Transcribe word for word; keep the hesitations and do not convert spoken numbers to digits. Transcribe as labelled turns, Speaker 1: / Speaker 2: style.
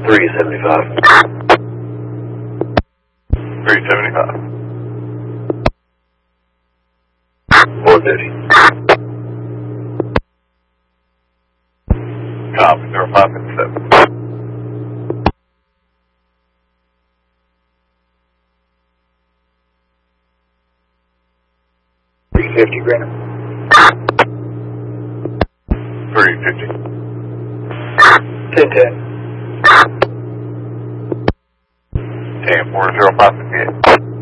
Speaker 1: three seventy-five.
Speaker 2: three seventy-five.
Speaker 1: four fifty.
Speaker 2: Copy, zero five fifty-seven.
Speaker 1: three fifty, Greener.
Speaker 2: three fifty.
Speaker 1: ten ten.
Speaker 2: ten four zero five fifty-eight.